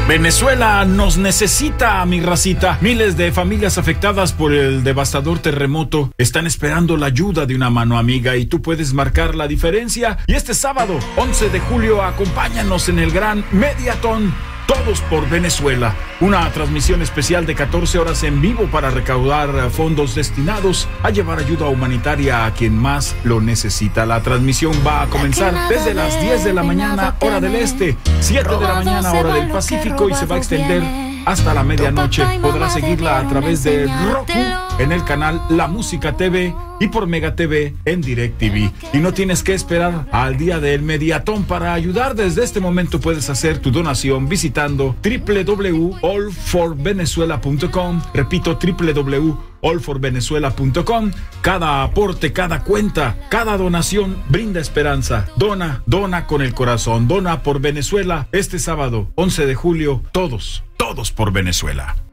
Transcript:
Venezuela nos necesita, mi racita. Miles de familias afectadas por el devastador terremoto están esperando la ayuda de una mano amiga y tú puedes marcar la diferencia. Y este sábado, 11 de julio, acompáñanos en el gran Mediatón. Todos por Venezuela, una transmisión especial de 14 horas en vivo para recaudar fondos destinados a llevar ayuda humanitaria a quien más lo necesita. La transmisión va a comenzar desde las 10 de la mañana, hora del este, 7 de la mañana, hora del Pacífico, y se va a extender hasta la medianoche. Podrás seguirla a través de Roku en el canal La Música TV y por Mega TV en DirecTV. Y no tienes que esperar al día del Mediatón para ayudar. Desde este momento puedes hacer tu donación visitando www.allforvenezuela.com. Repito, www.allforvenezuela.com. Cada aporte, cada cuenta, cada donación brinda esperanza. Dona con el corazón. Dona por Venezuela. Este sábado, 11 de julio, todos por Venezuela.